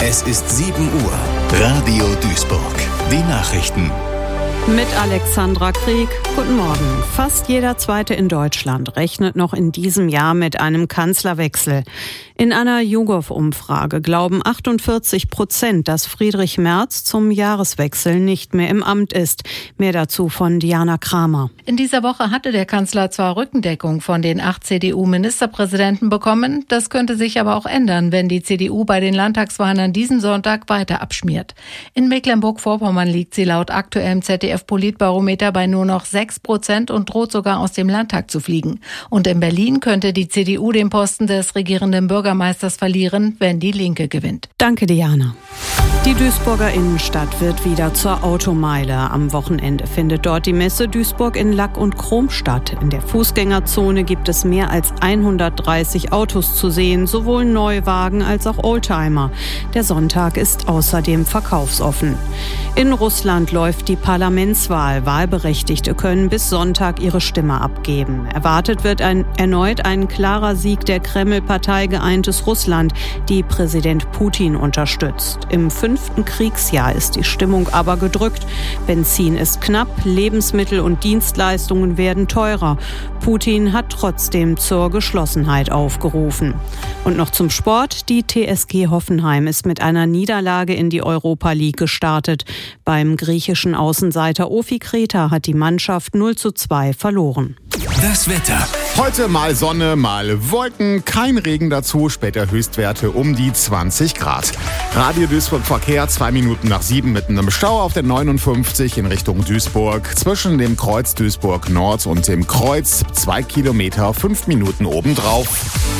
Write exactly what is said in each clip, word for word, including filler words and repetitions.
Es ist sieben Uhr. Radio Duisburg. Die Nachrichten. Mit Alexandra Krieg. Guten Morgen. Fast jeder Zweite in Deutschland rechnet noch in diesem Jahr mit einem Kanzlerwechsel. In einer YouGov-Umfrage glauben achtundvierzig Prozent, dass Friedrich Merz zum Jahreswechsel nicht mehr im Amt ist. Mehr dazu von Diana Kramer. In dieser Woche hatte der Kanzler zwar Rückendeckung von den acht C D U-Ministerpräsidenten bekommen. Das könnte sich aber auch ändern, wenn die C D U bei den Landtagswahlen an diesem Sonntag weiter abschmiert. In Mecklenburg-Vorpommern liegt sie laut aktuellem Z D F-Politbarometer bei nur noch sechs Prozent und droht sogar aus dem Landtag zu fliegen. Und in Berlin könnte die C D U den Posten des regierenden Bürgermeisters verlieren, wenn die Linke gewinnt. Danke, Diana. Die Duisburger Innenstadt wird wieder zur Automeile. Am Wochenende findet dort die Messe Duisburg in Lack und Chrom statt. In der Fußgängerzone gibt es mehr als hundertdreißig Autos zu sehen, sowohl Neuwagen als auch Oldtimer. Der Sonntag ist außerdem verkaufsoffen. In Russland läuft die Parlamentswahl. Wahlberechtigte können bis Sonntag ihre Stimme abgeben. Erwartet wird ein, erneut ein klarer Sieg der Kreml-Partei Geeintes Russland, die Präsident Putin unterstützt. Im fünften Kriegsjahr ist die Stimmung aber gedrückt. Benzin ist knapp, Lebensmittel und Dienstleistungen werden teurer. Putin hat trotzdem zur Geschlossenheit aufgerufen. Und noch zum Sport. Die T S G Hoffenheim ist mit einer Niederlage in die Europa League gestartet. Beim griechischen Außenseiter Ofi Kreta hat die Mannschaft null zu zwei verloren. Das Wetter. Heute mal Sonne, mal Wolken, kein Regen dazu, später Höchstwerte um die zwanzig Grad. Radio Duisburg Verkehr, zwei Minuten nach sieben mitten im Stau auf der neunundfünfzig in Richtung Duisburg. Zwischen dem Kreuz Duisburg Nord und dem Kreuz zwei Kilometer, fünf Minuten obendrauf.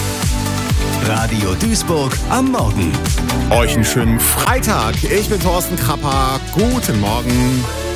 Radio Duisburg am Morgen. Euch einen schönen Freitag. Ich bin Thorsten Krapper. Guten Morgen.